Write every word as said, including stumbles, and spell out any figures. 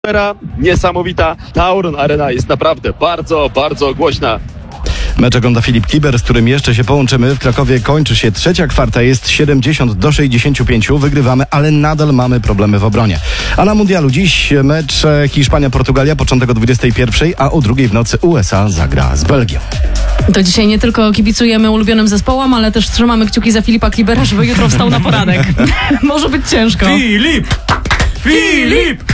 atmosfera niesamowita. Tauron Arena jest naprawdę bardzo, bardzo głośna. Mecz ogląda Filip Kiber, z którym jeszcze się połączymy. W Krakowie kończy się trzecia kwarta, jest siedemdziesiąt do sześćdziesięciu pięciu. Wygrywamy, ale nadal mamy problemy w obronie. A na mundialu dziś mecz Hiszpania-Portugalia, początek o dwudziestej pierwszej, a o drugiej w nocy U S A zagra z Belgią. To dzisiaj nie tylko kibicujemy ulubionym zespołom, ale też trzymamy kciuki za Filipa Klibera, żeby jutro wstał na poranek. Może być ciężko. Filip! Filip!